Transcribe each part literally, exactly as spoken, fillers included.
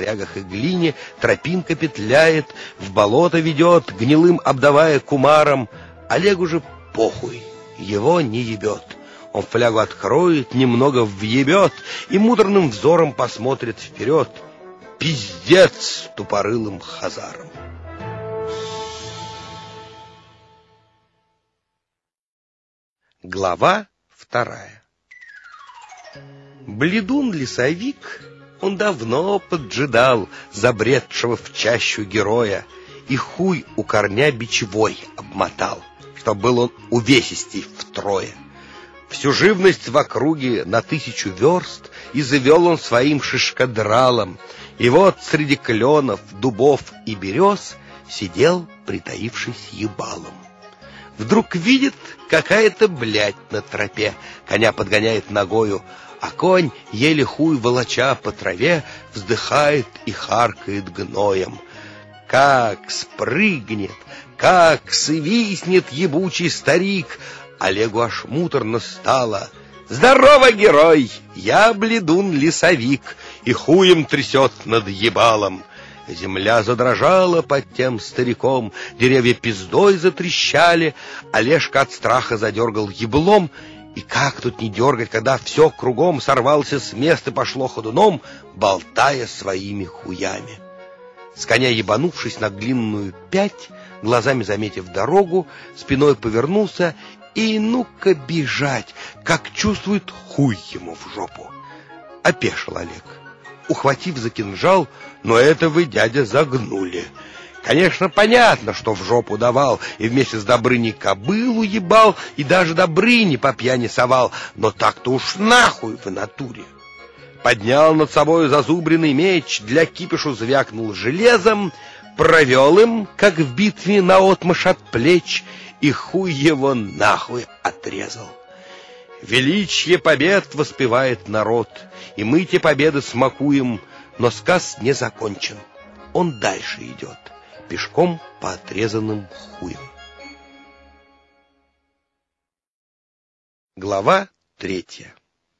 корягах и глине, тропинка петляет, в болото ведет, гнилым обдавая кумаром. Олегу же похуй, его не ебет. Он флягу откроет, немного въебет и муторным взором посмотрит вперед. Пиздец тупорылым хазаром. Глава вторая. Бледун-лесовик, он давно поджидал забредшего в чащу героя и хуй у корня бичевой обмотал, чтоб был он увесистей втрое. Всю живность в округе на тысячу верст и завел он своим шишкадралом, и вот среди кленов, дубов и берез сидел, притаившись ебалом. Вдруг видит, какая-то блядь на тропе, коня подгоняет ногою, а конь, еле хуй волоча по траве, вздыхает и харкает гноем. Как спрыгнет, как свистнет ебучий старик! Олегу аж муторно стало. «Здорово, герой! Я бледун-лесовик!» И хуем трясет над ебалом. Земля задрожала под тем стариком, деревья пиздой затрещали, Олежка от страха задергал еблом, и как тут не дергать, когда все кругом сорвался с места и пошло ходуном, болтая своими хуями. С коня ебанувшись на глинную пять, глазами заметив дорогу, спиной повернулся и ну-ка бежать, как чувствует, хуй ему в жопу. Опешил Олег, ухватив за кинжал, но это вы, дядя, загнули. Конечно, понятно, что в жопу давал, и вместе с Добрыней кобылу ебал, и даже Добрыни по пьяни совал, но так-то уж нахуй в натуре. Поднял над собой зазубренный меч, для кипишу звякнул железом, провел им, как в битве наотмашь от плеч, и хуй его нахуй отрезал. Величие побед воспевает народ, и мы те победы смакуем, но сказ не закончен. Он дальше идет, пешком по отрезанным хуям. Глава третья.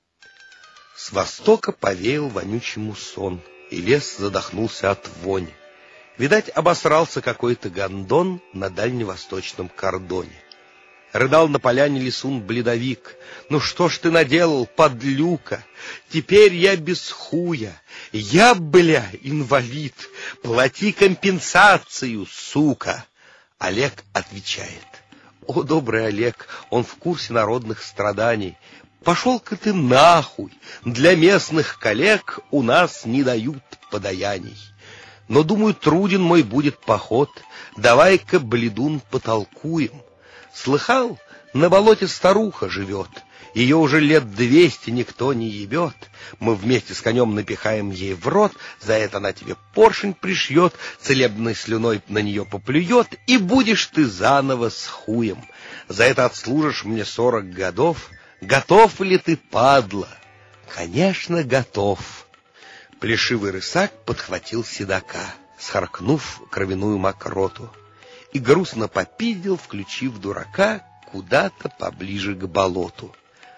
С востока повеял вонючий муссон, и лес задохнулся от вони. Видать, обосрался какой-то гондон на дальневосточном кордоне. Рыдал на поляне лесун-бледовик. «Ну что ж ты наделал, подлюка? Теперь я без хуя. Я, бля, инвалид. Плати компенсацию, сука!» Олег отвечает. «О, добрый Олег, он в курсе народных страданий. Пошел-ка ты нахуй. Для местных коллег у нас не дают подаяний. Но, думаю, труден мой будет поход. Давай-ка, бледун, потолкуем. Слыхал, на болоте старуха живет. Ее уже лет двести никто не ебет. Мы вместе с конем напихаем ей в рот, за это она тебе поршень пришьет, целебной слюной на нее поплюет, и будешь ты заново с хуем. За это отслужишь мне сорок годов. Готов ли ты, падла?» «Конечно, готов». Плешивый рысак подхватил седока, схаркнув кровяную мокроту, и грустно попиздил, включив дурака куда-то поближе к болоту.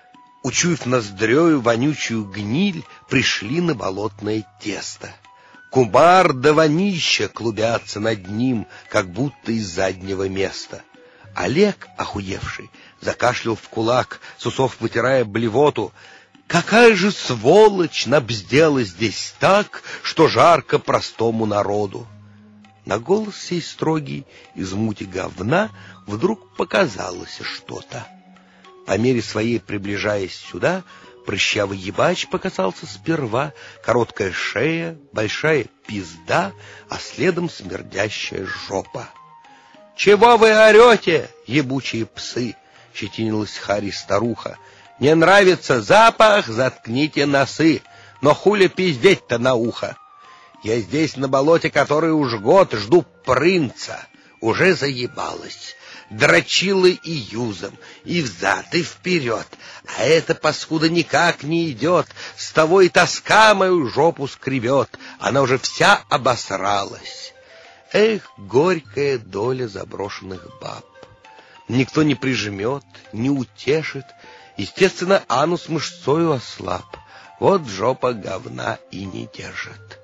Учуяв ноздрёю вонючую гниль, пришли на болотное тесто. Кумар да вонища клубятся над ним, как будто из заднего места. Олег, охуевший, закашлял в кулак, с усов вытирая блевоту. «Какая же сволочь набздела здесь так, что жарко простому народу!» На голос сей строгий из мути говна вдруг показалось что-то. По мере своей приближаясь сюда, прыщавый ебач показался сперва, короткая шея, большая пизда, а следом смердящая жопа. «Чего вы орете, ебучие псы?» — щетинилась Хари старуха. «Не нравится запах, заткните носы, но хули пиздеть-то на ухо? Я здесь на болоте, который уж год жду принца, уже заебалась, дрочила и юзом, и взад, и вперед, а эта паскуда никак не идет, с того и тоска мою жопу скребет, она уже вся обосралась». Эх, горькая доля заброшенных баб. Никто не прижмет, не утешит, естественно, анус мышцою ослаб, вот жопа говна и не держит.